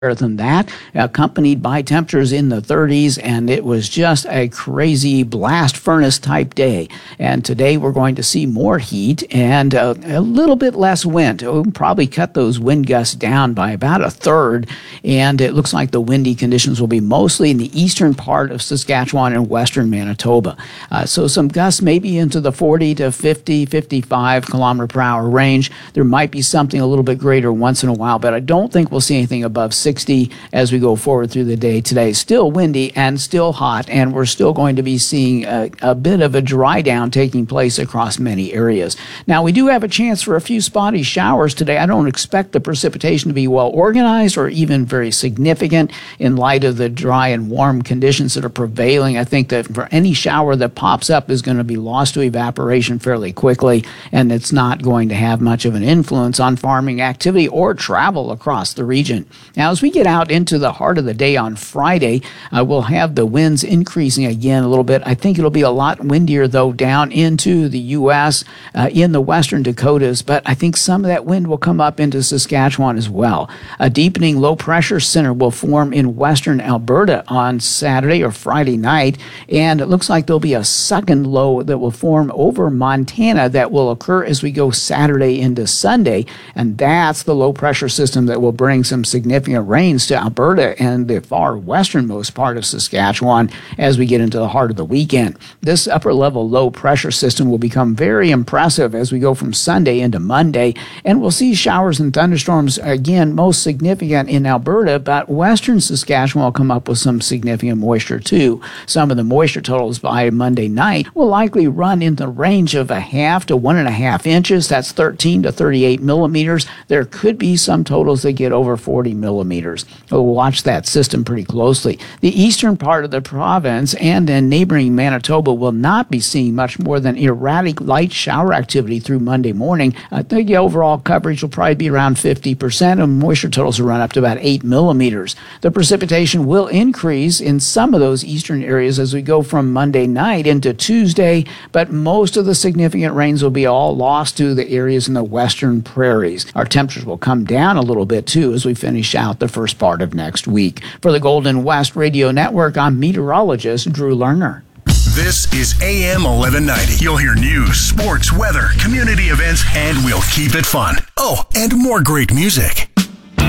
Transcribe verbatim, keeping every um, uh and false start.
than that, accompanied by temperatures in the thirties, and it was just a crazy blast furnace type day. And today we're going to see more heat and uh, a little bit less wind. We'll probably cut those wind gusts down by about a third, and it looks like the windy conditions will be mostly in the eastern part of Saskatchewan and western Manitoba. Uh, so some gusts maybe into the forty to fifty, fifty-five kilometer per hour range. There might be something a little bit greater once in a while, but I don't think we'll see anything above sixty as we go forward through the day today. Still windy and still hot, and we're still going to be seeing a, a bit of a dry down taking place across many areas. Now, we do have a chance for a few spotty showers today. I don't expect the precipitation to be well organized or even very significant in light of the dry and warm conditions that are prevailing. I think that for any shower that pops up is going to be lost to evaporation fairly quickly, and it's not going to have much of an influence on farming activity or travel across the region. Now, as we get out into the heart of the day on Friday, uh, we'll have the winds increasing again a little bit. I think it'll be a lot windier, though, down into the U S, uh, in the western Dakotas, but I think some of that wind will come up into Saskatchewan as well. A deepening low-pressure center will form in western Alberta on Saturday or Friday night, and it looks like there'll be a second low that will form over Montana that will occur as we go Saturday into Sunday, and that's the low-pressure system that will bring some significant rains to Alberta and the far westernmost part of Saskatchewan as we get into the heart of the weekend. This upper-level low-pressure system will become very impressive as we go from Sunday into Monday, and we'll see showers and thunderstorms, again, most significant in Alberta, but western Saskatchewan will come up with some significant moisture too. Some of the moisture totals by Monday night will likely run in the range of a half to one and a half inches. That's thirteen to thirty-eight millimeters. There could be some totals that get over forty millimeters. We'll watch that system pretty closely. The eastern part of the province and in neighboring Manitoba will not be seeing much more than erratic light shower activity through Monday morning. I think the overall coverage will probably be around fifty percent, and moisture totals will run up to about eight millimeters. The precipitation will increase in some of those eastern areas as we go from Monday night into Tuesday, but most of the significant rains will be all lost to the areas in the western prairies. Our temperatures will come down a little bit too as we finish out the first part of next week. For the Golden West Radio Network, I'm meteorologist Drew Lerner. This is A M eleven ninety. You'll hear news, sports, weather, community events, and we'll keep it fun. Oh, and more great music.